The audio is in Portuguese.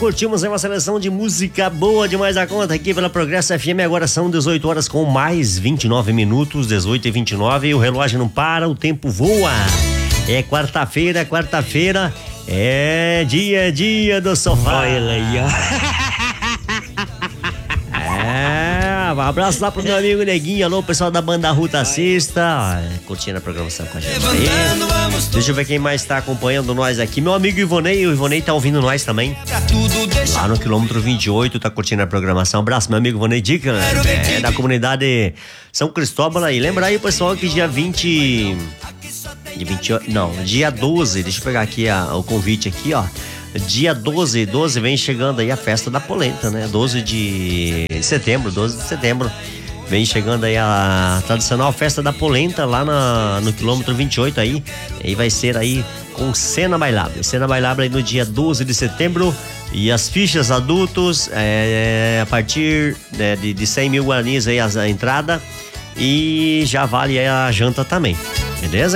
curtimos uma seleção de música boa demais a conta aqui pela Progresso FM. Agora são 18 horas com mais 29 minutos, 18h29, e o relógio não para, o tempo voa. É quarta-feira é dia do sofá. Olha aí, ó. Um abraço lá pro meu amigo Neguinho, alô, pessoal da banda Ruta Sexta, curtindo a programação com a gente aí. Deixa eu ver quem mais tá acompanhando nós aqui. Meu amigo Ivonei, o Ivonei tá ouvindo nós também. Lá no quilômetro 28, tá curtindo a programação. Abraço, meu amigo Ivonei Dica, da comunidade São Cristóbal aí. Lembra aí, pessoal, que dia 12, deixa eu pegar aqui o convite aqui, ó. Dia 12 vem chegando aí a festa da polenta, né? 12 de setembro, vem chegando aí a tradicional festa da polenta lá no quilômetro 28 aí. E vai ser aí com cena bailável aí no dia 12 de setembro. E as fichas adultos a partir de 100 mil guaranis aí a entrada. E já vale aí a janta também, beleza?